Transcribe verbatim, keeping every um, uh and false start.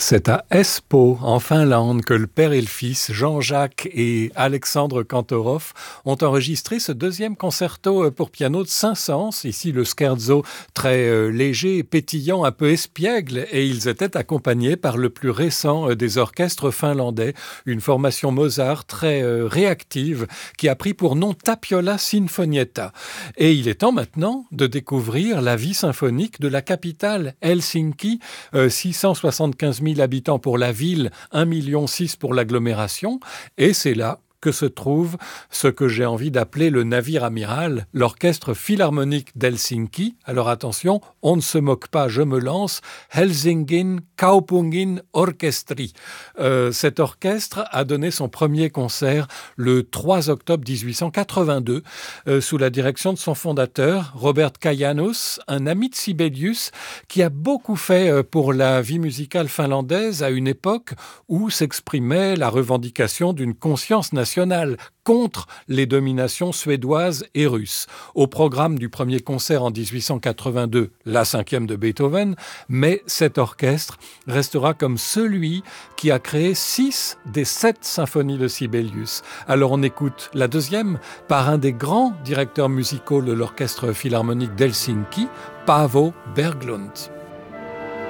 C'est à Espoo, en Finlande, que le père et le fils, Jean-Jacques et Alexandre Kantorov, ont enregistré ce deuxième concerto pour piano de Saint-Saëns. Ici, le scherzo très euh, léger, pétillant, un peu espiègle, et ils étaient accompagnés par le plus récent euh, des orchestres finlandais, une formation Mozart très euh, réactive qui a pris pour nom Tapiola Sinfonietta. Et il est temps maintenant de découvrir la vie symphonique de la capitale, Helsinki, euh, six cent soixante-quinze mille habitants pour la ville, un virgule six million pour l'agglomération, et c'est là que se trouve ce que j'ai envie d'appeler le navire amiral, l'orchestre philharmonique d'Helsinki. Alors attention, on ne se moque pas, je me lance, Helsingin Kaupungin Orkestri. Euh, cet orchestre a donné son premier concert le trois octobre dix-huit cent quatre-vingt-deux euh, sous la direction de son fondateur, Robert Kajanus, un ami de Sibelius qui a beaucoup fait euh, pour la vie musicale finlandaise à une époque où s'exprimait la revendication d'une conscience nationale contre les dominations suédoises et russes. Au programme du premier concert en dix-huit cent quatre-vingt-deux, la cinquième de Beethoven, mais cet orchestre restera comme celui qui a créé six des sept symphonies de Sibelius. Alors on écoute la deuxième par un des grands directeurs musicaux de l'orchestre philharmonique d'Helsinki, Paavo Berglund.